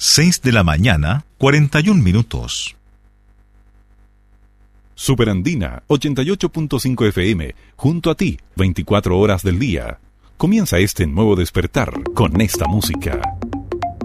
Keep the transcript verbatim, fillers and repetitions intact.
seis de la mañana, cuarenta y un minutos. Superandina ochenta y ocho punto cinco F M, junto a ti, veinticuatro horas del día. Comienza este nuevo despertar con esta música.